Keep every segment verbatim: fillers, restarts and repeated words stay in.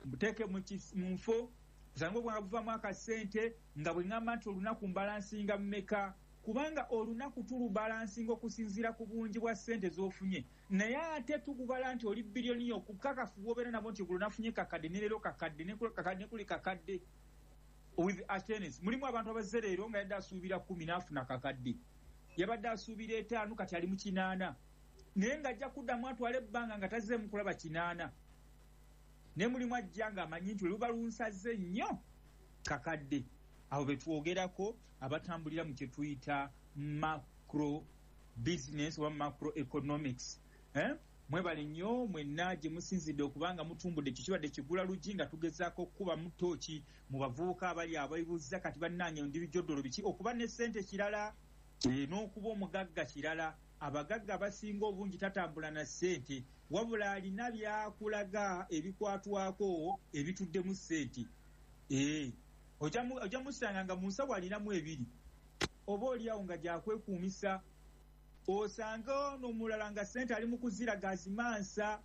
muteke mu nfo kusango bwanga buvamu akasente nga bwe ngamba nti olunaku mbalansinga mmeka kubanga olunaku tulubalansinga okusinziira ku bungi bwa ssente z'ofunye naye ate tukubala nti oli biliyoni okukakafu wobeera nabo nti gulunafunye kakadde ne leero kakadde ne kuli kakadde with attendance. Mulimu abantu abazze leero nga yadde asuubira kumi n'afuna kakadde yabadde asuubira etaano kati ali mu kinaana naye ng'ajja kuddamu atwala ebbanga nga tazzeemu kulaba kinaana ne mulimu ajja ng'amanyi nti luba lunsaze nnyo kakadde. Abo be twogerako abatambulira mu kye tuyita macro business oba macro economics. Eh? Mwebale nnyo mwenna gye musinzidde okubanga mutumbudde kikibadde kigula lugi nga tugezaako okukuba mu ttooki mu bavubuka abali abayibuza kati bannaanya ndi bijoddolo biki okuba ne ssente kirala n'okuba omugagga kirala. Abagagga abasinga obungi tatambula na ssente wabula alina byakulaga ebikwatwako ebituddemu ssente. Eh, ojja musanga nga mu nsawo alinamu ebiri oba oliawo nga gyakwekuumisa osanga ono omulala nga ssente ali mu kuzira gazimansa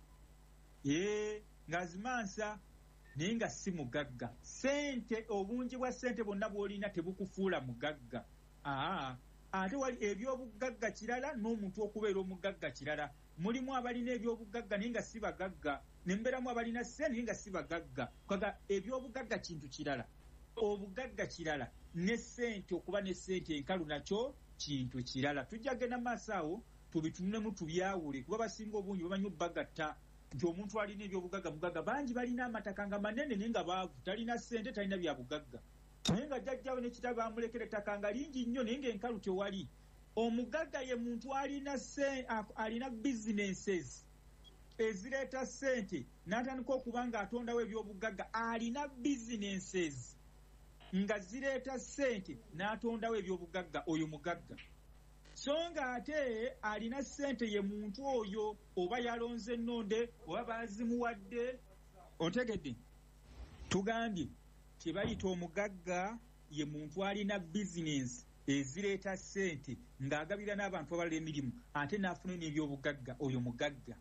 ee ngazimansa naye nga si mugagga. Ssente obungi bwa ssente bwonna bw'olina tebukufuula mugagga. Aa ate wali ebyobugagga kirala n'omuntu okubeera omugagga kirala. Mulimu abalina ebyobugagga naye nga si bagagga nembeeramu abalina ssente naye nga si bagagga. Kaga ebyobugagga kintu kirala obugagga kirala ne ssente okuba ne ssente enkalu nakyo kintu kirala. Tujja genda maaso awo tubitunulemu tubyawule kuba basinga obungi bamanyi obbagatta nti omuntu alina ebyobugagga mugagga. Bangi balina amataka nga manene naye nga baavu talina ssente talina bya bugagga naye nga jjajjawe n'ekitabo bamulekera ettaka nga lingi nnyo naye ng'enkalu tewali. Omugagga ye muntu alina alina businesses ezireeta ssente n'atandika okuba nga atondawo ebyobugagga. Alina businesses nga zireeta ssente n'atondawo ebyobugagga oyo mugagga. So nga ate alina ssente ye muntu oyo oba yalonze ennonde oba baazimuwadde otegedde. Tugambye tebayita omugagga ye muntu alina bizinensi ezireeta ssente ng'agabira n'abantu abalala emirimu ate n'afuna n'ebyobugagga oyo mugagga.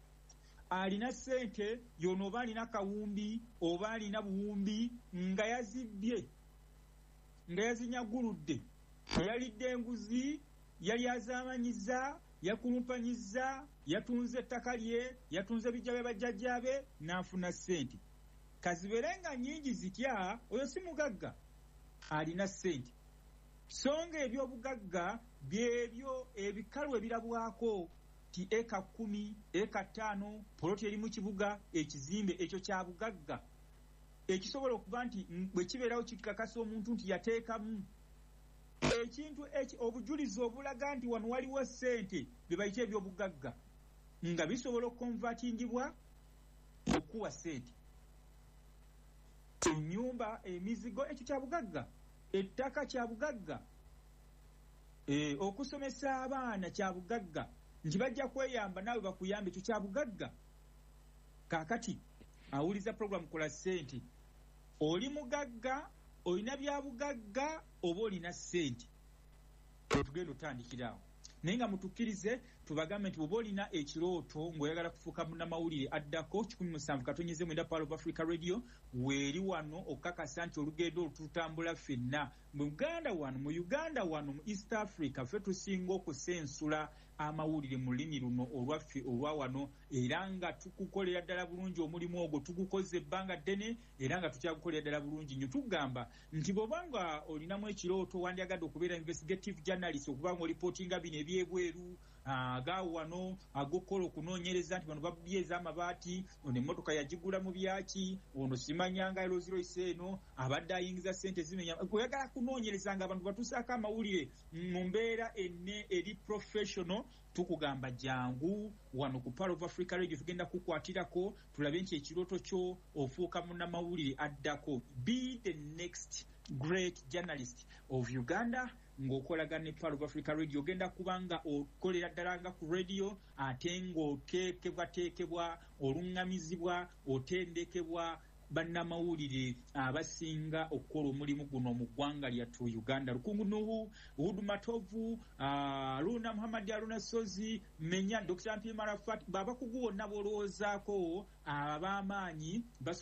Alina ssente yono oba alina kawumbi oba alina buwumbi nga yazibbye nga yazinyaguludde yalidde enguzi yali azaamanyiza yakulumpanyiza yatunze ettaka lye yatunze bijja bye bajjajjabe n'afuna ssente. Kazibeere nga nnyingi zitya oyo si mugagga alina ssente. So nga ebyobugagga byebyo ebikalu ebirabwako ti eka kumi eka ttaano poloti eri mu kibuga ekizimbe ekyo kya bugagga ekisobola okuba nti bwe kibeerawo kikakasa omuntu nti yateekamu ekintu eki obujulizi obulaga nti wano waliwo ssente bye bayita ebyobugagga nga bisobola okukonvatingibwa okuwa ssente. Ennyumba emizigo ekyo kya bugagga ettaka kya bugagga e, okusomesa abaana kya bugagga nti bajja kweyamba naawe bakuyamba ekyo kya bugagga. Kaakati awuliza program kola ssente oli mugagga olina bya bugagga oba olina ssente tugenda otandikirawo naye nga mutukkirize tubagambe nti bw'oba olina ekirooto ng'oyagala kufuuka munnamawulire addako kikumi musanvu katonyeze mwenda Power of Africa Radio weeri wano okukakasa nti olugendo olututambula ffenna mu Uganda wano mu Uganda wano mu East Africa ffe tusinga okusensula amawulire mu lulimi luno olwaffe olwa wano era nga tukukolera ddala bulungi omulimu ogwo tugukoze ebbanga ddene era nga tukyagukolera ddala bulungi nnyo. Tugamba nti bw'oba nga olinamu ekirooto wandyagadde okubeera investigative journalist okuba nga olipootinga bino ebyebweru agaawo wano ag'okukola okunoonyereza nti bano babbye ez'amabaati ono emmotoka yagigula mu byaki ono simanyanga eroziroyise eno abadde ayingiza ssente zimenya. Oyagala kunoonyereza nga abantu batuusaako amawulire mu mbeera enne eri professional tukugamba jangu wano ku Power of Africa Radio tugenda kukwatirako tulabe nti ekirooto kyo ofuuka munnamawulire addako. Be the next great journalist of Uganda ng'okolagana ne Power of Africa Radio ogenda kubanga okolera ddala nga ku radio ate ng'oteekebwateekebwa oluŋŋamizibwa otendekebwa bannamawulire abasinga okukola omulimu guno mu ggwanga lyattu Uganda. Lukungu Nuhu, Uhudu Matovu, Aruna Muhammad Aruna Sozi, Menya, Doctor Mpima Rafat, baba kugu wonna bolowoozaako ab'amaanyi